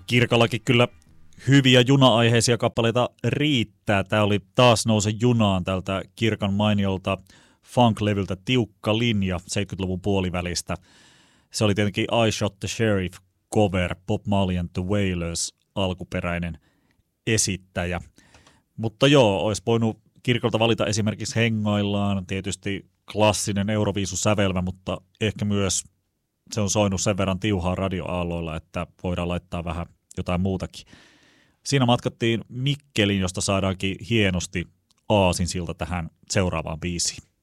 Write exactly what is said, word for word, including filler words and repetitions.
Kirkollakin kyllä hyviä juna-aiheisia kappaleita riittää. Tämä oli Taas nouse junaan tältä Kirkan mainiolta funk-levyltä Tiukka linja seitsemänkymmentäluvun puolivälistä. Se oli tietenkin I Shot the Sheriff cover, Bob Marley and the Wailers alkuperäinen esittäjä. Mutta joo, olisi voinut Kirkolta valita esimerkiksi Hengaillaan, tietysti klassinen Euroviisu-sävelmä, mutta ehkä myös se on soinut sen verran tiuhaa radioaalloilla, että voidaan laittaa vähän jotain muutakin. Siinä matkattiin Mikkelin, josta saadaankin hienosti aasinsilta tähän seuraavaan biisiin.